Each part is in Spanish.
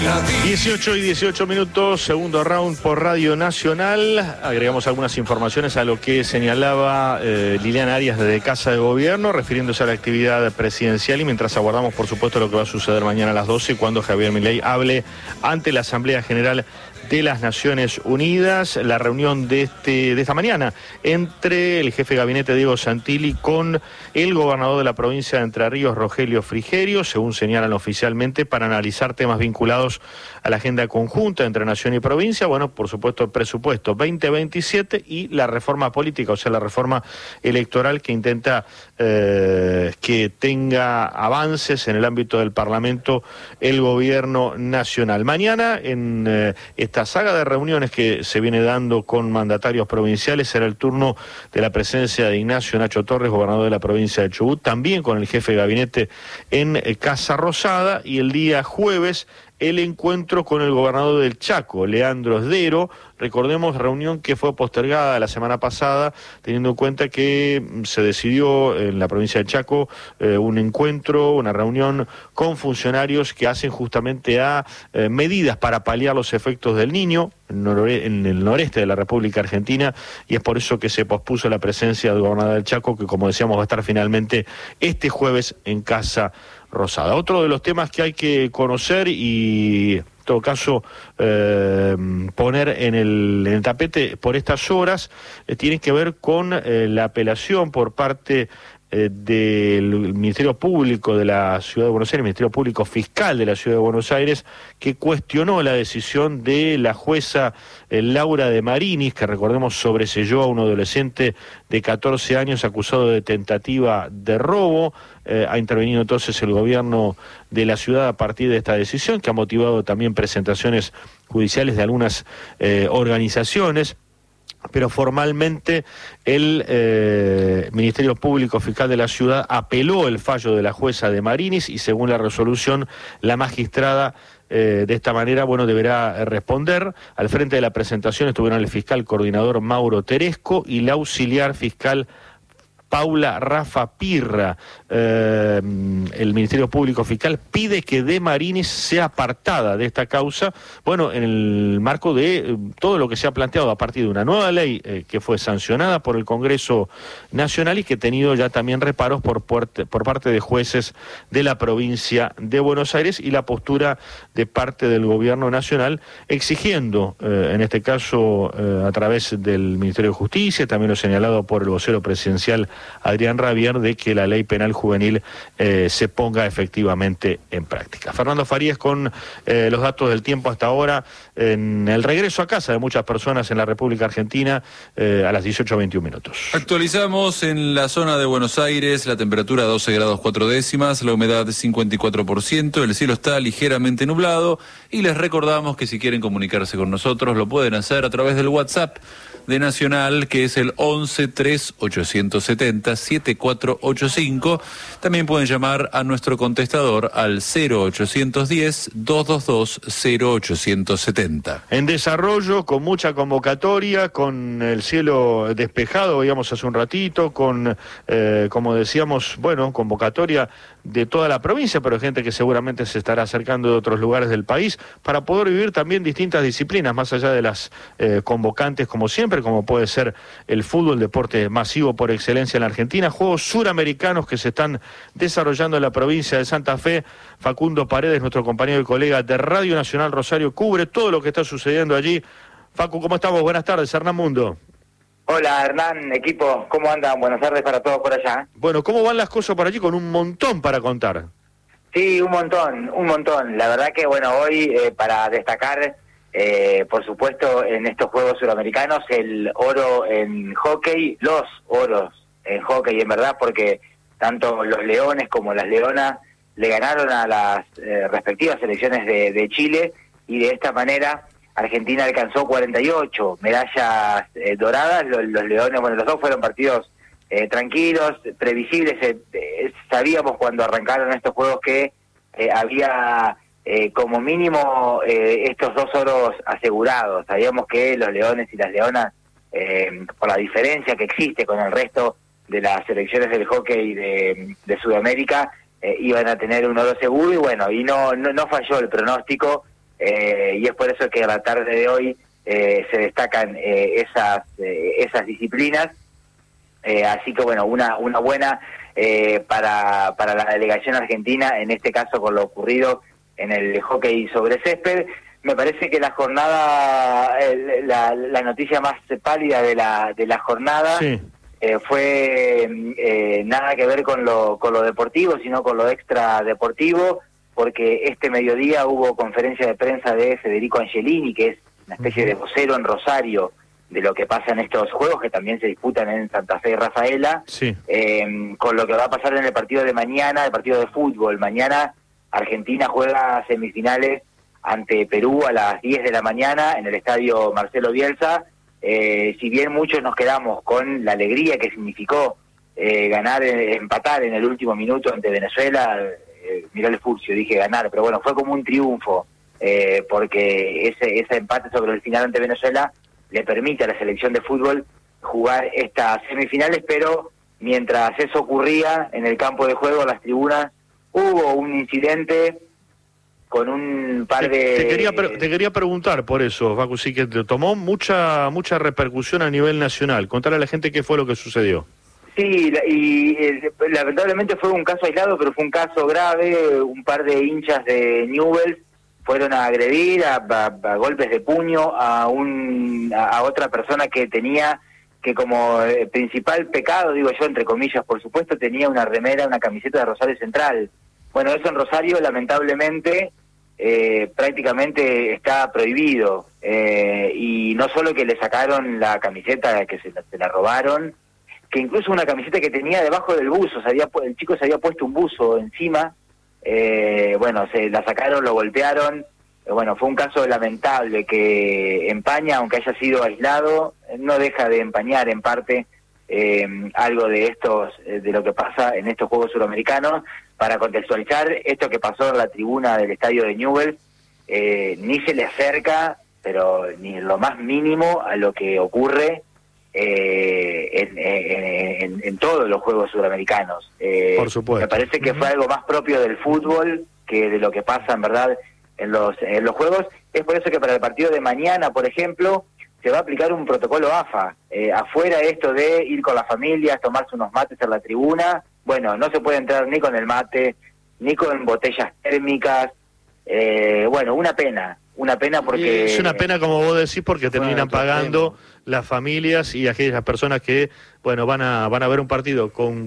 18 y 18 minutos, segundo round por Radio Nacional. Agregamos algunas informaciones a lo que señalaba Liliana Arias desde Casa de Gobierno, refiriéndose a la actividad presidencial, y mientras aguardamos, por supuesto, lo que va a suceder mañana a las 12, cuando Javier Milei hable ante la Asamblea General de las Naciones Unidas. La reunión de esta mañana entre el jefe de gabinete Diego Santilli con el gobernador de la provincia de Entre Ríos, Rogelio Frigerio, según señalan oficialmente, para analizar temas vinculados a la agenda conjunta entre nación y provincia. Bueno, por supuesto, el presupuesto 2027 y la reforma política, o sea, la reforma electoral que intenta que tenga avances en el ámbito del Parlamento el gobierno nacional. Mañana, en esta saga de reuniones que se viene dando con mandatarios provinciales, será el turno de la presencia de Ignacio Nacho Torres, gobernador de la provincia de Chubut, también con el jefe de gabinete en Casa Rosada, y el día jueves el encuentro con el gobernador del Chaco, Leandro Esdero. Recordemos, reunión que fue postergada la semana pasada, teniendo en cuenta que se decidió en la provincia del Chaco un encuentro, una reunión con funcionarios que hacen justamente a medidas para paliar los efectos del Niño en el noreste de la República Argentina, y es por eso que se pospuso la presencia del gobernador del Chaco, que, como decíamos, va a estar finalmente este jueves en Casa Rosada. Otro de los temas que hay que conocer y, en todo caso, poner en el tapete por estas horas, tiene que ver con la apelación por parte del Ministerio Público de la Ciudad de Buenos Aires, Ministerio Público Fiscal de la Ciudad de Buenos Aires, que cuestionó la decisión de la jueza Laura de Marinis, que, recordemos, sobreseyó a un adolescente de 14 años acusado de tentativa de robo. Ha intervenido entonces el gobierno de la ciudad a partir de esta decisión, que ha motivado también presentaciones judiciales de algunas organizaciones. Pero formalmente el Ministerio Público Fiscal de la Ciudad apeló el fallo de la jueza de Marinis, y según la resolución, la magistrada de esta manera, bueno, deberá responder. Al frente de la presentación estuvieron el fiscal coordinador Mauro Teresco y la auxiliar fiscal Paula Rafa Pirra. El Ministerio Público Fiscal pide que de Marinis sea apartada de esta causa, bueno, en el marco de todo lo que se ha planteado a partir de una nueva ley que fue sancionada por el Congreso Nacional y que ha tenido ya también reparos por parte de jueces de la provincia de Buenos Aires, y la postura de parte del Gobierno Nacional exigiendo, en este caso a través del Ministerio de Justicia, también lo señalado por el vocero presidencial Adrián Rabier, de que la ley penal juvenil se ponga efectivamente en práctica. Fernando Farías con los datos del tiempo hasta ahora en el regreso a casa de muchas personas en la República Argentina a las 18:21 minutos. Actualizamos en la zona de Buenos Aires, la temperatura 12 grados 4 décimas, la humedad 54%, el cielo está ligeramente nublado, y les recordamos que si quieren comunicarse con nosotros lo pueden hacer a través del WhatsApp de Nacional, que es el 11 3 870 7485. También pueden llamar a nuestro contestador al 0810 222 0870. En desarrollo, con mucha convocatoria, con el cielo despejado, veíamos hace un ratito, con, como decíamos, bueno, convocatoria de toda la provincia, pero gente que seguramente se estará acercando de otros lugares del país para poder vivir también distintas disciplinas, más allá de las convocantes, como siempre, como puede ser el fútbol, deporte masivo por excelencia en la Argentina, juegos suramericanos que se están desarrollando en la provincia de Santa Fe. Facundo Paredes, nuestro compañero y colega de Radio Nacional Rosario, cubre todo lo que está sucediendo allí. Facu, ¿cómo estamos? Buenas tardes, Hernán Mundo. Hola Hernán, equipo, ¿cómo andan? Buenas tardes para todos por allá. Bueno, ¿cómo van las cosas por allí? Con un montón para contar. Sí, un montón. La verdad que, bueno, hoy para destacar, por supuesto, en estos Juegos Suramericanos, el oro en hockey, los oros en hockey, en verdad, porque tanto los leones como las leonas le ganaron a las respectivas selecciones de Chile, y de esta manera Argentina alcanzó 48 medallas doradas. Los leones, bueno, los dos fueron partidos tranquilos, previsibles. Sabíamos cuando arrancaron estos juegos que había como mínimo estos dos oros asegurados. Sabíamos que los leones y las leonas, por la diferencia que existe con el resto de las selecciones del hockey de Sudamérica, iban a tener un oro seguro, y bueno, y no falló el pronóstico. y es por eso que a la tarde de hoy se destacan esas disciplinas. Así que bueno, una buena para la delegación argentina, en este caso con lo ocurrido en el hockey sobre césped. Me parece que la jornada, la noticia más pálida de la jornada sí. Fue nada que ver con lo deportivo, sino con lo extra deportivo, porque este mediodía hubo conferencia de prensa de Federico Angelini, que es una especie de vocero en Rosario de lo que pasa en estos juegos, que también se disputan en Santa Fe y Rafaela, sí. Con lo que va a pasar en el partido de mañana, el partido de fútbol. Mañana Argentina juega semifinales ante Perú a las 10 de la mañana en el estadio Marcelo Bielsa. Si bien muchos nos quedamos con la alegría que significó empatar en el último minuto ante Venezuela, mirá el Furcio, dije ganar, pero bueno, fue como un triunfo, porque ese empate sobre el final ante Venezuela le permite a la selección de fútbol jugar estas semifinales, pero mientras eso ocurría en el campo de juego, en las tribunas, hubo un incidente con un par de... Te quería preguntar por eso, Facu, sí que te tomó mucha repercusión a nivel nacional. Contarle a la gente qué fue lo que sucedió. Sí, y lamentablemente fue un caso aislado, pero fue un caso grave. Un par de hinchas de Newell's fueron a agredir a golpes de puño a otra persona que tenía que como principal pecado, digo yo entre comillas por supuesto, tenía una camiseta de Rosario Central. Bueno, eso en Rosario lamentablemente prácticamente está prohibido, y no solo que le sacaron la camiseta, que se la robaron, que incluso una camiseta que tenía debajo del buzo, el chico se había puesto un buzo encima, bueno, se la sacaron, lo golpearon. Bueno, fue un caso lamentable que empaña, aunque haya sido aislado, no deja de empañar en parte algo de de lo que pasa en estos Juegos Suramericanos. Para contextualizar, esto que pasó en la tribuna del estadio de Newell's ni se le acerca, pero ni lo más mínimo a lo que ocurre en todos los Juegos Suramericanos. Por supuesto. Me parece que fue algo más propio del fútbol que de lo que pasa en verdad en los Juegos. Es por eso que para el partido de mañana, por ejemplo, se va a aplicar un protocolo AFA. Afuera esto de ir con las familias, tomarse unos mates en la tribuna, bueno, no se puede entrar ni con el mate, ni con botellas térmicas. Bueno, una pena porque... Es una pena, como vos decís, porque terminan pagando las familias y aquellas personas que, bueno, van a ver un partido con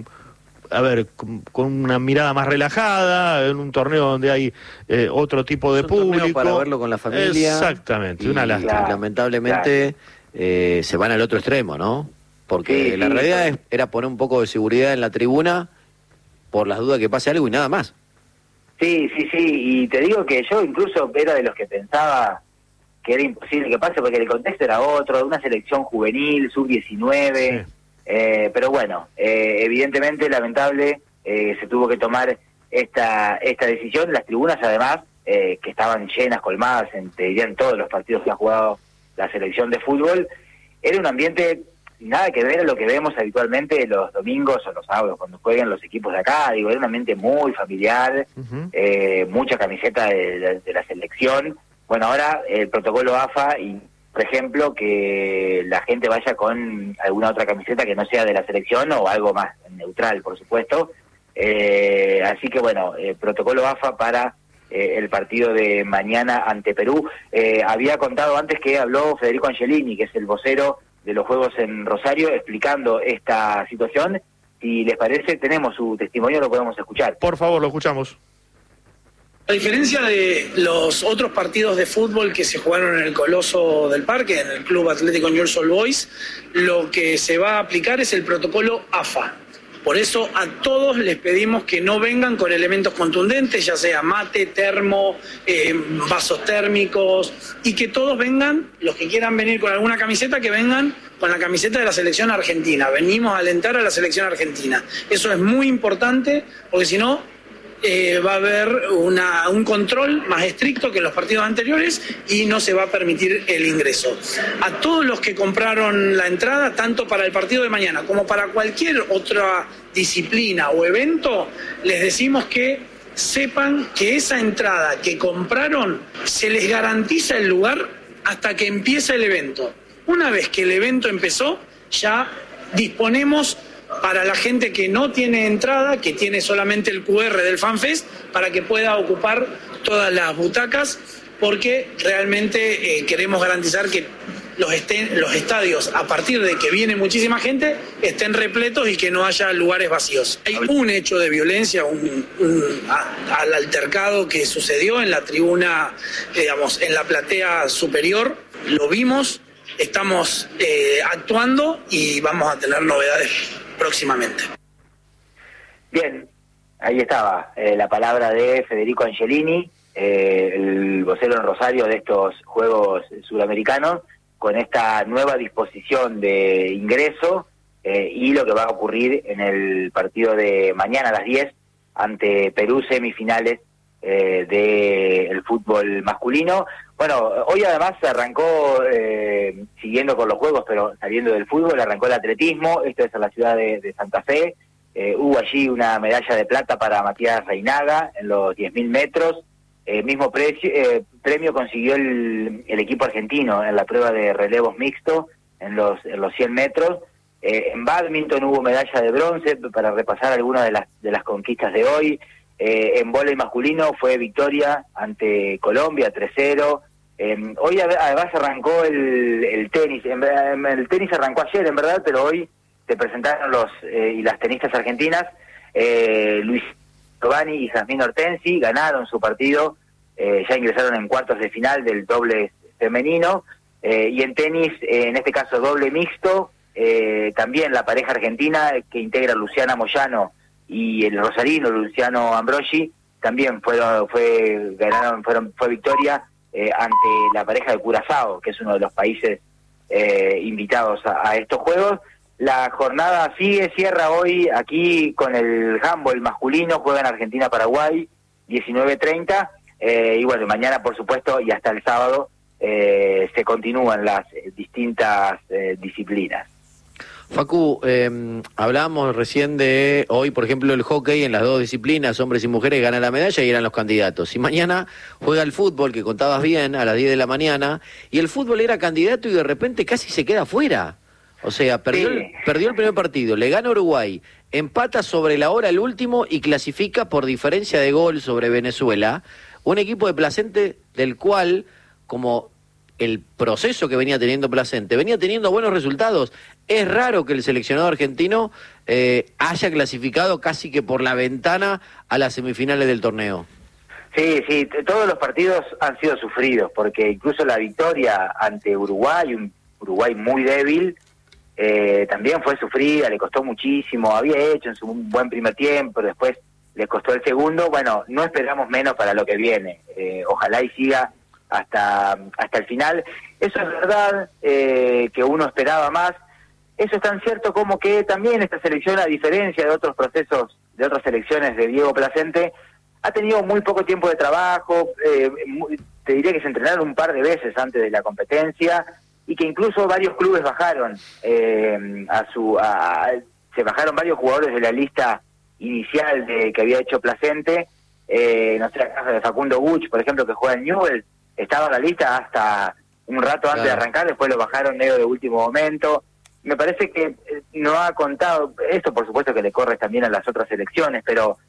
una mirada más relajada, en un torneo donde hay otro tipo de público. Para verlo con la familia. Exactamente, una lástima. Lamentablemente se van al otro extremo, ¿no? Porque la realidad era poner un poco de seguridad en la tribuna por las dudas que pase algo y nada más. Sí, y te digo que yo incluso era de los que pensaba que era imposible que pase, porque el contexto era otro, una selección juvenil, sub-19, pero bueno, evidentemente lamentable, se tuvo que tomar esta decisión. Las tribunas además, que estaban llenas, colmadas, te dirían todos los partidos que ha jugado la selección de fútbol, era un ambiente nada que ver a lo que vemos habitualmente los domingos o los sábados cuando juegan los equipos de acá. Digo, era un ambiente muy familiar, mucha camiseta de la selección. Bueno, ahora el protocolo AFA, y por ejemplo, que la gente vaya con alguna otra camiseta que no sea de la selección o algo más neutral, por supuesto. Así que bueno, protocolo AFA para el partido de mañana ante Perú. Había contado antes que habló Federico Angelini, que es el vocero de los Juegos en Rosario, explicando esta situación. Si les parece, tenemos su testimonio, lo podemos escuchar. Por favor, lo escuchamos. A diferencia de los otros partidos de fútbol que se jugaron en el Coloso del Parque, en el Club Atlético Newell's Old Boys, lo que se va a aplicar es el protocolo AFA. Por eso a todos les pedimos que no vengan con elementos contundentes, ya sea mate, termo, vasos térmicos, y que todos vengan, los que quieran venir con alguna camiseta, que vengan con la camiseta de la selección argentina. Venimos a alentar a la selección argentina. Eso es muy importante, porque si no va a haber un control más estricto que en los partidos anteriores y no se va a permitir el ingreso. A todos los que compraron la entrada, tanto para el partido de mañana como para cualquier otra disciplina o evento, les decimos que sepan que esa entrada que compraron se les garantiza el lugar hasta que empiece el evento. Una vez que el evento empezó, ya disponemos para la gente que no tiene entrada, que tiene solamente el QR del FanFest, para que pueda ocupar todas las butacas, porque realmente queremos garantizar que los estadios, a partir de que viene muchísima gente, estén repletos y que no haya lugares vacíos. Hay un hecho de violencia, al altercado que sucedió en la tribuna, digamos, en la platea superior. Lo vimos, estamos actuando y vamos a tener novedades próximamente. Bien, ahí estaba la palabra de Federico Angelini, el vocero en Rosario de estos Juegos Suramericanos, con esta nueva disposición de ingreso y lo que va a ocurrir en el partido de mañana a las 10 ante Perú, semifinales del fútbol masculino. Bueno, hoy además se arrancó, siguiendo con los juegos, pero saliendo del fútbol, arrancó el atletismo. Esto es en la ciudad de Santa Fe. Hubo allí una medalla de plata para Matías Reinaga en los 10.000 metros. Mismo premio consiguió el equipo argentino en la prueba de relevos mixto en los 100 metros. En bádminton hubo medalla de bronce, para repasar algunas de las conquistas de hoy. En vóley masculino fue victoria ante Colombia 3-0. Hoy además arrancó el tenis. El tenis arrancó ayer, en verdad, pero hoy se presentaron y las tenistas argentinas. Luis Giovanni y Jasmine Hortensi ganaron su partido, ya ingresaron en cuartos de final del doble femenino, y en tenis, en este caso doble mixto, también la pareja argentina que integra Luciana Moyano y el rosarino Luciano Ambrogi, también fue victoria ante la pareja de Curazao, que es uno de los países invitados a estos juegos. La jornada cierra hoy aquí con el handball masculino, juegan Argentina-Paraguay, 19:30, y bueno, mañana por supuesto y hasta el sábado se continúan las distintas disciplinas. Facu, hablábamos recién de hoy, por ejemplo, el hockey en las dos disciplinas, hombres y mujeres, gana la medalla y eran los candidatos. Y mañana juega el fútbol, que contabas bien, a las 10 de la mañana, y el fútbol era candidato y de repente casi se queda fuera. O sea, perdió el primer partido, le gana Uruguay, empata sobre la hora el último y clasifica por diferencia de gol sobre Venezuela, un equipo de Placense del cual, como el proceso que venía teniendo Placense, venía teniendo buenos resultados. Es raro que el seleccionado argentino haya clasificado casi que por la ventana a las semifinales del torneo. Sí, todos los partidos han sido sufridos, porque incluso la victoria ante Uruguay, un Uruguay muy débil, también fue sufrida, le costó muchísimo, había hecho en su buen primer tiempo, después le costó el segundo. Bueno, no esperamos menos para lo que viene, ojalá y siga hasta el final. Eso es verdad, que uno esperaba más. Eso es tan cierto como que también esta selección, a diferencia de otros procesos, de otras selecciones de Diego Placense, ha tenido muy poco tiempo de trabajo. Te diría que se entrenaron un par de veces antes de la competencia, y que incluso varios clubes bajaron se bajaron varios jugadores de la lista inicial que había hecho Placense. No sé, la casa de Facundo Buch, por ejemplo, que juega en Newell's, estaba en la lista hasta un rato antes de arrancar, después lo bajaron medio de último momento. Me parece que no ha contado, esto por supuesto que le corre también a las otras selecciones, pero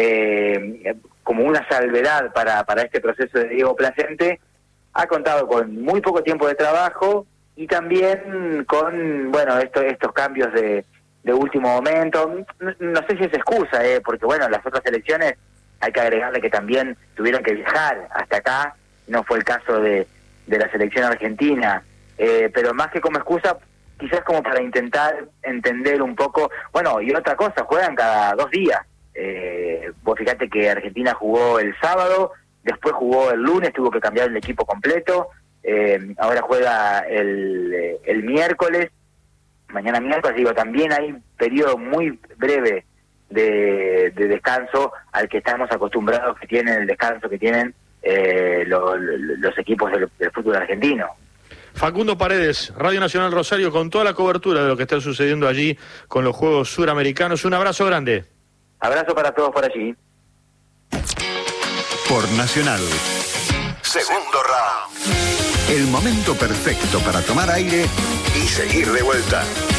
como una salvedad para este proceso de Diego Placense, ha contado con muy poco tiempo de trabajo y también con, bueno, estos cambios de último momento. No sé si es excusa, porque bueno, las otras selecciones hay que agregarle que también tuvieron que viajar hasta acá, no fue el caso de la selección argentina, pero más que como excusa, quizás como para intentar entender un poco. Bueno, y otra cosa, juegan cada 2 días. Vos fíjate que Argentina jugó el sábado, después jugó el lunes, tuvo que cambiar el equipo completo, ahora juega el miércoles, mañana miércoles. Digo, también hay un periodo muy breve de descanso al que estamos acostumbrados, que tienen el descanso que tienen los equipos del fútbol argentino. Facundo Paredes, Radio Nacional Rosario, con toda la cobertura de lo que está sucediendo allí con los Juegos Suramericanos. Un abrazo grande. Abrazo para todos por allí. por Nacional. Segundo round. El momento perfecto para tomar aire y seguir de vuelta.